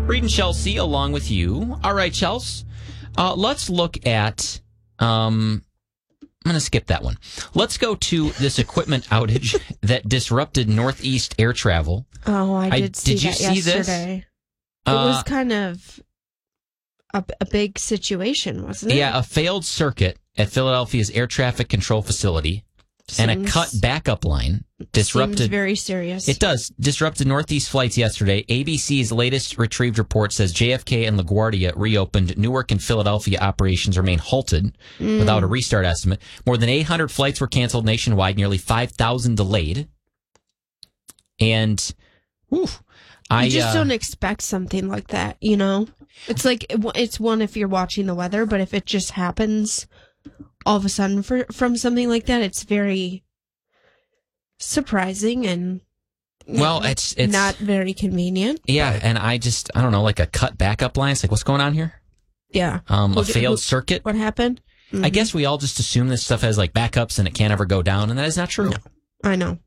Reed and Chelsea along with you. All right, Chelsea. Let's look at... I'm going to skip that one. Let's go to this equipment outage that disrupted Northeast air travel. Oh, I did see did you that see yesterday. This? It was kind of a big situation, wasn't it? Yeah, a failed circuit at Philadelphia's air traffic control facility and a cut backup line disrupted. Seems very serious. It does. Disrupted Northeast flights yesterday. ABC's latest retrieved report says JFK and LaGuardia reopened. Newark and Philadelphia operations remain halted without a restart estimate. More than 800 flights were canceled nationwide, nearly 5,000 delayed. And, you just don't expect something like that, you know? It's like, it's one if you're watching the weather, but if it just happens all of a sudden from something like that, it's very surprising and it's not very convenient. Yeah, and I don't know, like a cut backup line. It's like, what's going on here? Yeah. A failed circuit. What happened? I guess we all just assume this stuff has like backups and it can't ever go down, and that is not true. No, I know.